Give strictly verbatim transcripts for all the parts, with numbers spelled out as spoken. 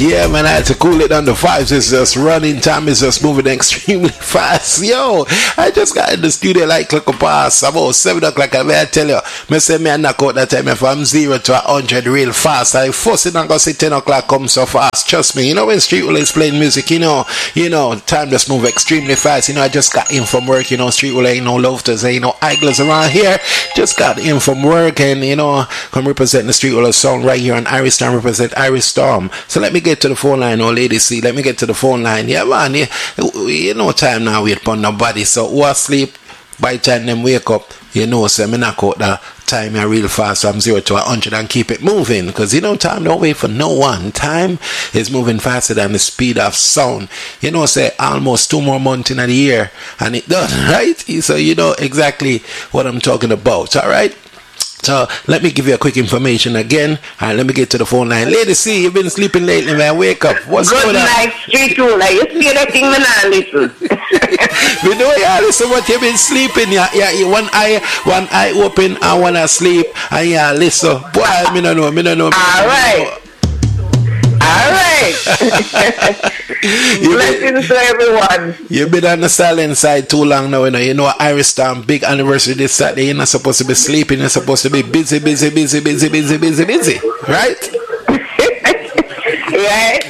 Yeah, man, I had to cool it down. The vibes is just running. Time is just moving extremely fast. Yo, I just got in the studio like clock past about seven o'clock. I may tell you, me say me I knock out that time from zero to a hundred real fast. I force it and go say ten o'clock come so fast. Trust me, you know when Street Will is playing music, you know, you know, time just move extremely fast. You know, I just got in from work. You know, Street Will ain't no love to say, you know, idlers around here. Just got in from work and you know, come represent the Street Will song right here on Iris Storm. Represent Iris Storm. So let me get to the phone line, oh lady. See, let me get to the phone line. Yeah, man. You, you know, time now wait upon nobody. So who asleep? By the time them wake up, you know, so me knock out the time here real fast from zero to a hundred and keep it moving. Because you know, time don't wait for no one. Time is moving faster than the speed of sound. You know, say almost two more months in a year, and it does, right? So you know exactly what I'm talking about. All right. So let me give you a quick information again. All right, let me get to the phone line. Lady C, you've been sleeping lately, man. Wake up. What's Good going on? Good night, Street Ruler. You see that thing, man, I listen. We know you listen, but you've been sleeping. Yeah, yeah, yeah. One eye, one eye open, and one eye sleep. And yeah, listen. Boy, me don't know, me don't know. Me All right. Know. All right. Blessings to everyone. You've been on the silent side too long now, you know. You know, Iris Storm, big anniversary this Saturday. You're not supposed to be sleeping. You're supposed to be busy, busy, busy, busy, busy, busy, busy. Right? Right.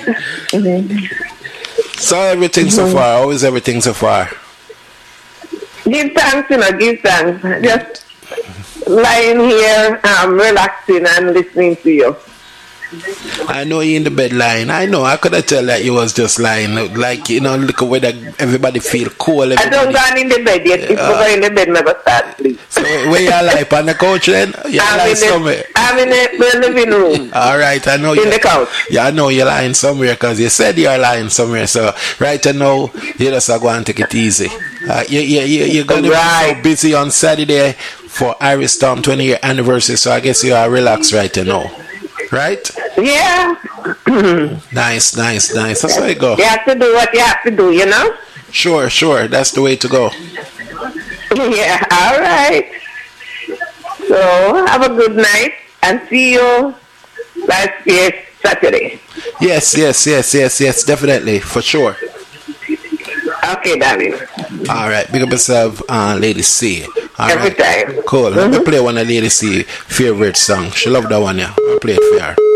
So everything so far. How is everything so far? Give thanks, you know, give thanks. Just lying here, um, relaxing and listening to you. I know you in the bed lying. I know. I could have tell that you was just lying. Like, you know, look at where the, everybody feel cool. Everybody. I don't go in the bed yet. If uh, I go in the bed, never start sleep. So where you lie? On the couch then? You I'm, lie in somewhere. the, I'm in the, the living room. All right. I know. In the couch. Yeah, I know you're lying somewhere because you said you're lying somewhere. So right now, you just are going to take it easy. Uh, you, you, you, you're going to right. be so busy on Saturday for Iris Storm twenty year anniversary. So I guess you are relaxed right now. Right? Yeah. Nice, nice, nice. That's how you go. You have to do what you have to do, you know? Sure, sure. That's the way to go. Yeah, all right. So, have a good night and see you last year Saturday. Yes, yes, yes, yes, yes, definitely, for sure. Okay, darling. All right, big up yourself, uh, Lady C. All Every right. time. Cool. Mm-hmm. Let me play one of Lady C favorite song. She love that one, yeah. I'll play it for her.